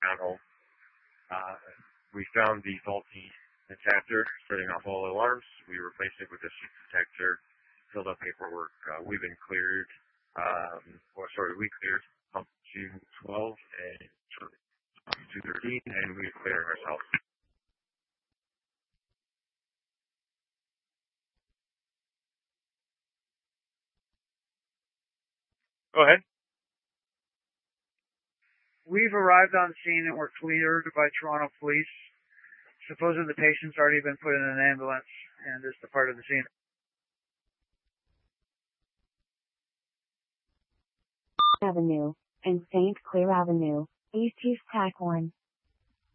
townhome. Uh, we found the faulty detector setting off all alarms. We replaced it with a sheet detector, filled out paperwork. We've been cleared, we cleared pump 212 and 213, and we cleared ourselves. Go ahead. We've arrived on scene and were cleared by Toronto Police. Supposedly the patient's already been put in an ambulance and is departed the scene. Avenue and St. Clair Avenue, East Tac 1.